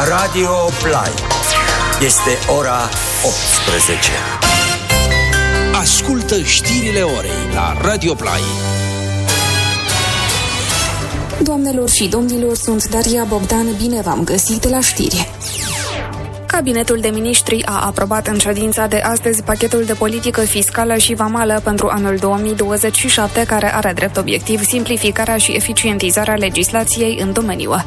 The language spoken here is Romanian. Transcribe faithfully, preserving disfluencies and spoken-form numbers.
Radio Play. Este ora optsprezece. Ascultă știrile orei la Radio Play. Doamnelor și domnilor, sunt Daria Bogdan, bine v-am găsit la știri. Cabinetul de Ministri a aprobat în ședința de astăzi pachetul de politică fiscală și vamală pentru anul două mii douăzeci și șapte, care are drept obiectiv simplificarea și eficientizarea legislației în domeniu.